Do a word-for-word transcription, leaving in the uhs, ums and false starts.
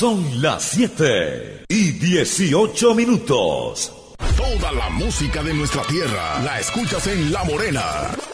Son las siete y dieciocho minutos. Toda la música de nuestra tierra la escuchas en La Morena.